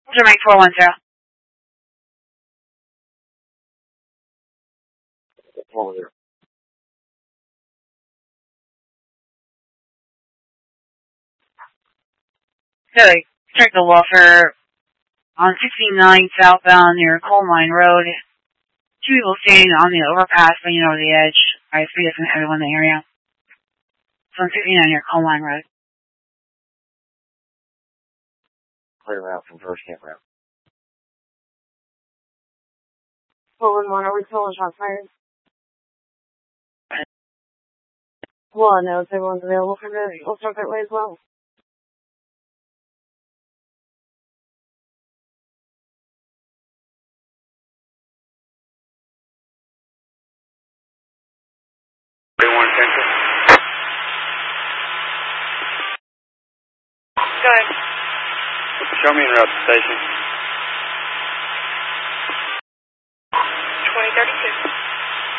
Mike 410. 410. Okay, check the Woofer on 69 southbound near Coal Mine Road. 2 people standing on the overpass leaning over the edge. I see it's everyone in the area. It's on 69 near Coal Mine Road. Clear route from first campground. 411, are we still on shots fired? Well, no, if everyone's available for this, we'll start that way as well. Go ahead. Show me en route to station. 2032.